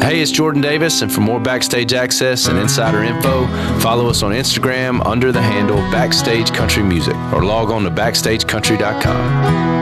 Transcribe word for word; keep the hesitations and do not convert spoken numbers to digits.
Hey, it's Jordan Davis, and for more backstage access and insider info, follow us on Instagram under the handle Backstage Country Music or log on to backstage country dot com.